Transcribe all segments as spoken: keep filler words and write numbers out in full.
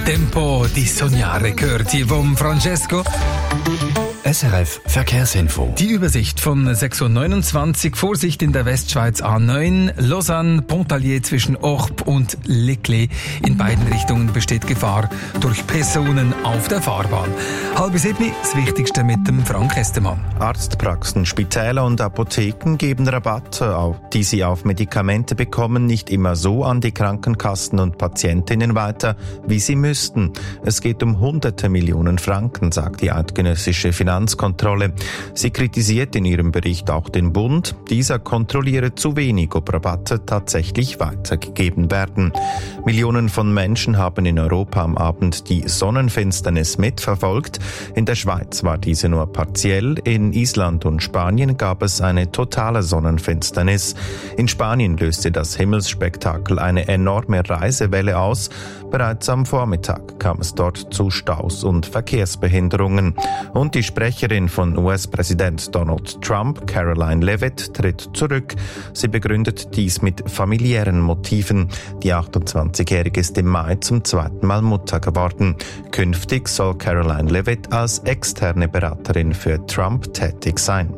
Tempo di sognare gehört hier vom Francesco. S R F Verkehrsinfo. Die Übersicht von sechs Uhr neunundzwanzig. Vorsicht in der Westschweiz A neun. Lausanne, Pontarlier zwischen Orb und Leclerc. In beiden Richtungen besteht Gefahr durch Personen auf der Fahrbahn. Halb sieben, das Wichtigste mit dem Frank Estemann. Arztpraxen, Spitäler und Apotheken geben Rabatte, die sie auf Medikamente bekommen, nicht immer so an die Krankenkassen und Patientinnen weiter, wie sie müssten. Es geht um hunderte Millionen Franken, sagt die eidgenössische Finanzkontrolle. Sie kritisiert in ihrem Bericht auch den Bund. Dieser kontrolliere zu wenig, ob Rabatte tatsächlich weitergegeben werden. Millionen von Menschen haben in Europa am Abend die Sonnenfinsternis mitverfolgt. In der Schweiz war diese nur partiell. In Island und Spanien gab es eine totale Sonnenfinsternis. In Spanien löste das Himmelsspektakel eine enorme Reisewelle aus. Bereits am Vormittag kam es dort zu Staus und Verkehrsbehinderungen. Und die Sprecherin von U S-Präsident Donald Trump, Caroline Leavitt, tritt zurück. Sie begründet dies mit familiären Motiven. Die achtundzwanzigjährige ist im Mai zum zweiten Mal Mutter geworden. Künftig soll Caroline Leavitt als externe Beraterin für Trump tätig sein.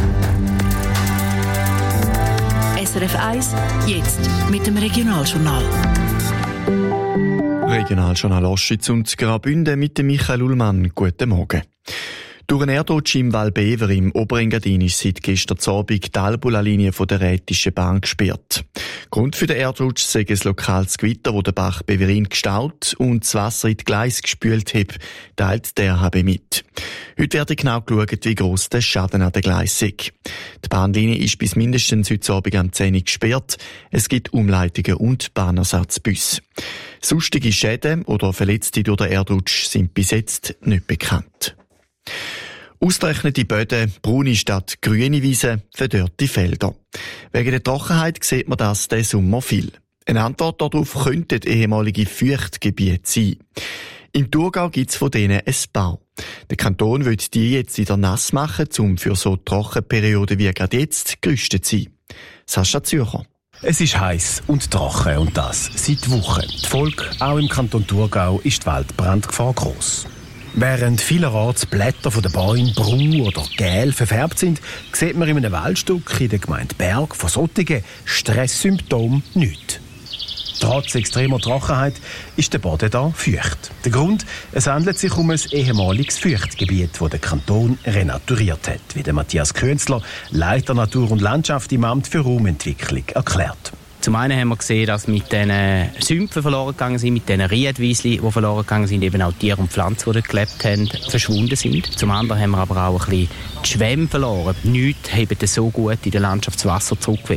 S R F eins, jetzt mit dem Regionaljournal. Regionaljournal Ostschweiz und Graubünden mit dem Michael Ullmann. Guten Morgen. Durch einen Erdrutsch im Val Bever im Oberengadin ist seit gestern Abend die Albula-Linie von der Rätischen Bahn gesperrt. Grund für den Erdrutsch sei ein lokales Gewitter, wo der Bach Beverin gestaut und das Wasser in die Gleise gespült hat, teilt der R H B mit. Heute wird genau geschaut, wie gross der Schaden an den Gleisen ist. Die Bahnlinie ist bis mindestens heute Abend am zehn Uhr gesperrt. Es gibt Umleitungen und Bahnersatzbusse. Sonstige Schäden oder Verletzte durch den Erdrutsch sind bis jetzt nicht bekannt. Ausgetrocknete Böden, braune statt grüne Wiesen, verdörrte Felder. Wegen der Trockenheit sieht man das diesen Sommer viel. Eine Antwort darauf könnten ehemalige Feuchtgebiete sein. Im Thurgau gibt es von denen ein paar. Der Kanton will die jetzt wieder nass machen, um für so Trockenperioden wie gerade jetzt gerüstet zu sein. Sascha Zürcher. Es ist heiß und trocken und das seit Wochen. Die Folge, auch im Kanton Thurgau, ist die Waldbrandgefahr gross. Während vielerorts die Blätter von den Bäumen braun oder gel verfärbt sind, sieht man in einem Waldstück in der Gemeinde Berg von solchen Stresssymptomen nichts. Trotz extremer Trockenheit ist der Boden da feucht. Der Grund, es handelt sich um ein ehemaliges Feuchtgebiet, das der Kanton renaturiert hat, wie der Matthias Künzler, Leiter Natur und Landschaft im Amt für Raumentwicklung, erklärt. Zum einen haben wir gesehen, dass mit diesen Sümpfen verloren gegangen sind, mit diesen Riedwiesli, die verloren gegangen sind, eben auch Tiere und Pflanzen, die dort gelebt haben, verschwunden sind. Zum anderen haben wir aber auch ein bisschen die Schwämme verloren. Nichts haben so gut in der Landschaft das Wasser zurückgewiesen.